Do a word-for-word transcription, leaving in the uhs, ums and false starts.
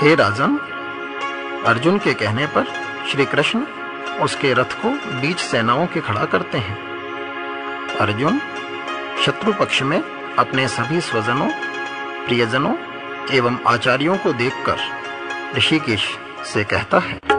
हे राजन, अर्जुन के कहने पर श्री कृष्ण उसके रथ को बीच सेनाओं के खड़ा करते हैं। अर्जुन शत्रु पक्ष में अपने सभी स्वजनों, प्रियजनों एवं आचार्यों को देखकर ऋषिकेश से कहता है,